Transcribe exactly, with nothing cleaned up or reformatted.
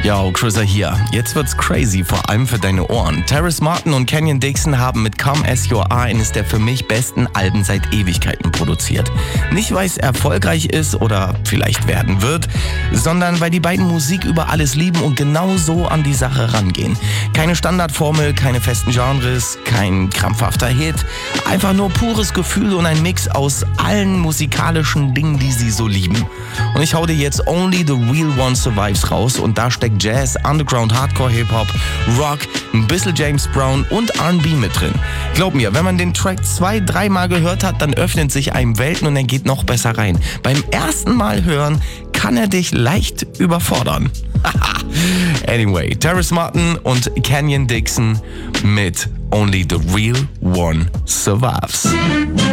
Yo, Chrissa hier. Jetzt wird's crazy, vor allem für deine Ohren. Terrace Martin und Kenyon Dixon haben mit Come As You Are eines der für mich besten Alben seit Ewigkeiten produziert. Nicht, weil es erfolgreich ist oder vielleicht werden wird, sondern weil die beiden Musik über alles lieben und genau so an die Sache rangehen. Keine Standardformel, keine festen Genres, kein krampfhafter Hit. Einfach nur pures Gefühl und ein Mix aus allen musikalischen Dingen, die sie so lieben. Und ich hau dir jetzt Only the Real One Survives raus und da steckt Jazz, Underground, Hardcore, Hip-Hop, Rock, ein bisschen James Brown und R and B mit drin. Glaub mir, wenn man den Track zwei, dreimal gehört hat, dann öffnen sich einem Welten und er geht noch besser rein. Beim ersten Mal hören kann er dich leicht überfordern. Anyway, Terrace Martin und Kenyon Dixon mit Only the Real One Survives.